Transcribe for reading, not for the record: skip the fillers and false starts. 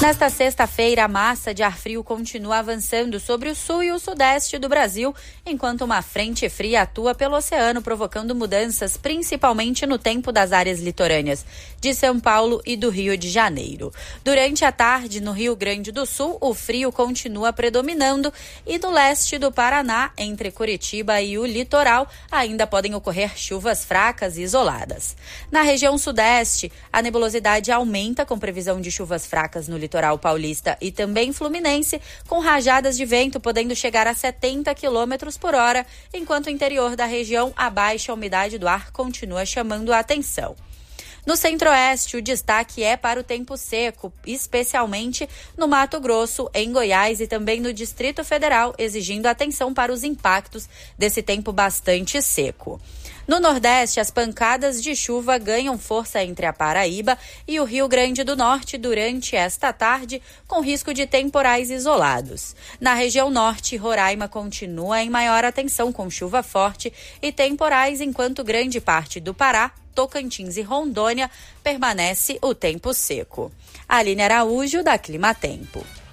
Nesta sexta-feira, a massa de ar frio continua avançando sobre o sul e o sudeste do Brasil, enquanto uma frente fria atua pelo oceano, provocando mudanças principalmente no tempo das áreas litorâneas de São Paulo e do Rio de Janeiro. Durante a tarde, no Rio Grande do Sul, o frio continua predominando e no leste do Paraná, entre Curitiba e o litoral, ainda podem ocorrer chuvas fracas e isoladas. Na região sudeste, a nebulosidade aumenta com previsão de chuvas fracas no litoral paulista e também fluminense, com rajadas de vento podendo chegar a 70 km por hora, enquanto o interior da região, a baixa umidade do ar continua chamando a atenção. No centro-oeste, o destaque é para o tempo seco, especialmente no Mato Grosso, em Goiás e também no Distrito Federal, exigindo atenção para os impactos desse tempo bastante seco. No Nordeste, as pancadas de chuva ganham força entre a Paraíba e o Rio Grande do Norte durante esta tarde, com risco de temporais isolados. Na região Norte, Roraima continua em maior atenção com chuva forte e temporais, enquanto grande parte do Pará, Tocantins e Rondônia permanece o tempo seco. Aline Araújo, da Climatempo.